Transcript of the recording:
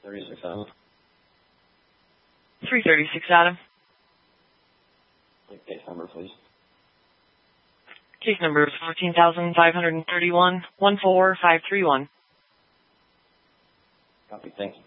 36 Adam. 336 Adam. Case number, please. Case number is 14,531, 14531. Copy, thank you.